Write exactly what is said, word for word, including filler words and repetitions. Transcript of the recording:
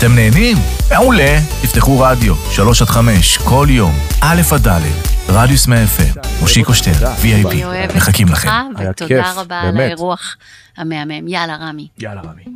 אתם נהנים? מעולה. תפתחו רדיו, שלוש עד חמש, כל יום, א' עד ד', רדיוס מאה אף אם, מושיקו שטר, וי איי פי, מחכים לכם. ותודה רבה על האירוח המהמם. יאללה רמי. יאללה רמי.